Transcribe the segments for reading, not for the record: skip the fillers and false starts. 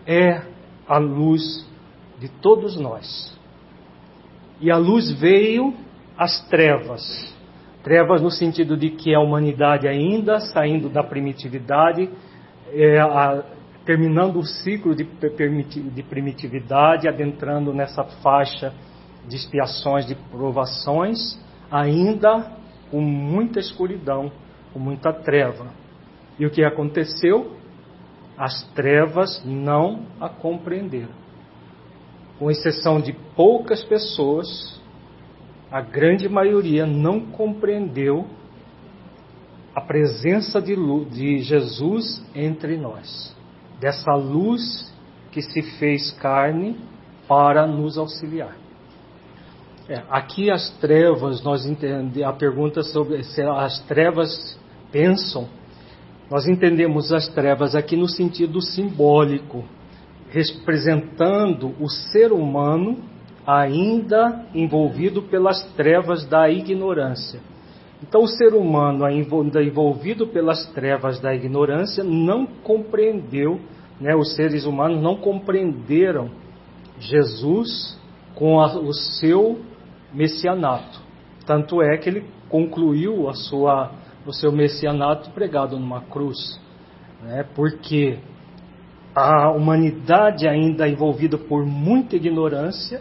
é a luz de todos nós. E a luz veio às trevas. Trevas no sentido de que a humanidade ainda saindo da primitividade, terminando o ciclo de primitividade, adentrando nessa faixa de expiações, de provações, ainda com muita escuridão, com muita treva. E o que aconteceu? As trevas não a compreenderam. Com exceção de poucas pessoas, a grande maioria não compreendeu a presença de Jesus entre nós. Dessa luz que se fez carne para nos auxiliar. Aqui as trevas, nós entendemos, a pergunta sobre se as trevas pensam, nós entendemos as trevas aqui no sentido simbólico, representando o ser humano ainda envolvido pelas trevas da ignorância. Então o ser humano ainda envolvido pelas trevas da ignorância não compreendeu, os seres humanos não compreenderam Jesus com o seu messianato. Tanto é que ele concluiu o seu messianato pregado numa cruz, porque a humanidade ainda envolvida por muita ignorância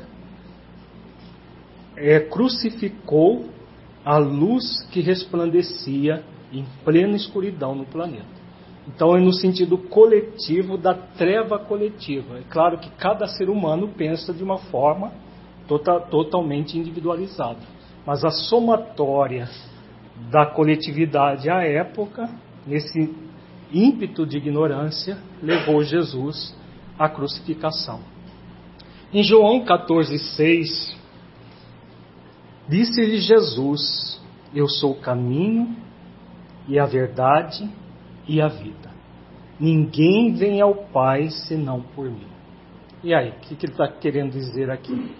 crucificou a luz que resplandecia em plena escuridão no planeta. Então é no sentido coletivo da treva coletiva. É claro que cada ser humano pensa de uma forma totalmente individualizada, mas a somatória da coletividade à época, nesse ímpeto de ignorância, levou Jesus à crucificação. Em João 14,6, disse-lhe Jesus: eu sou o caminho e a verdade e a vida. Ninguém vem ao Pai senão por mim. E aí, o que ele está querendo dizer aqui?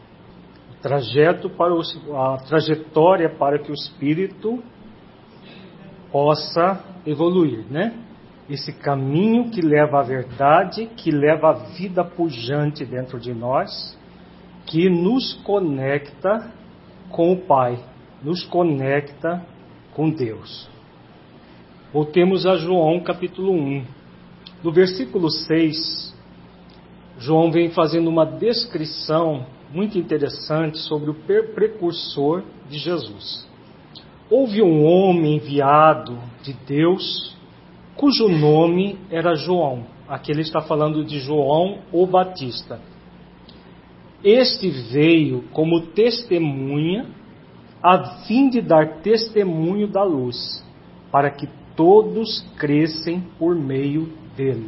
A trajetória para que o espírito possa evoluir, Esse caminho que leva à verdade, que leva a vida pujante dentro de nós, que nos conecta com o Pai, nos conecta com Deus. Voltemos a João capítulo 1. No versículo 6, João vem fazendo uma descrição muito interessante sobre o precursor de Jesus. Houve um homem enviado de Deus, cujo nome era João. Aqui ele está falando de João o Batista. Este veio como testemunha, a fim de dar testemunho da luz, para que todos crescem por meio dele.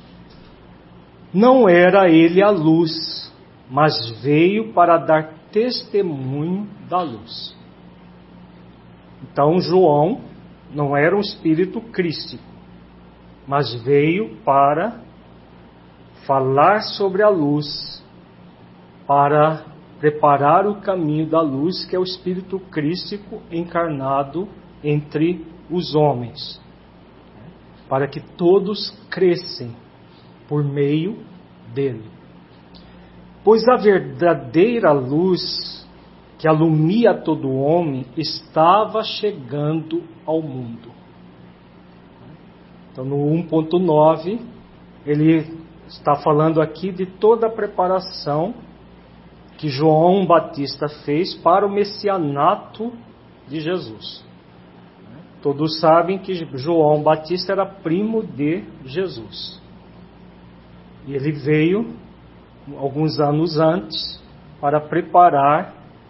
Não era ele a luz, mas veio para dar testemunho da luz. Então João não era um espírito crístico, mas veio para falar sobre a luz, para preparar o caminho da luz, que é o espírito crístico encarnado entre os homens, para que todos crescem por meio dele. Pois a verdadeira luz que alumia todo homem estava chegando ao mundo. Então no 1.9 ele está falando aqui de toda a preparação que João Batista fez para o messianato de Jesus. Todos sabem que João Batista era primo de Jesus. E ele veio alguns anos antes para preparar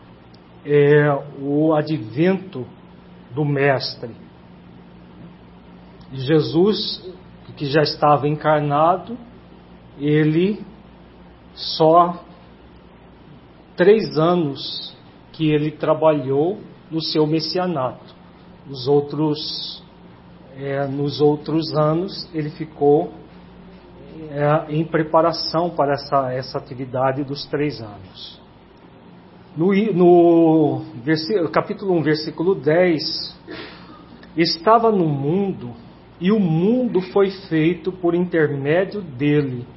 o advento do Mestre. Jesus, que já estava encarnado, ele só 3 anos que ele trabalhou no seu messianato. Nos outros anos ele ficou em preparação para essa atividade dos 3 anos. No capítulo 1, versículo 10, estava no mundo, e o mundo foi feito por intermédio dele,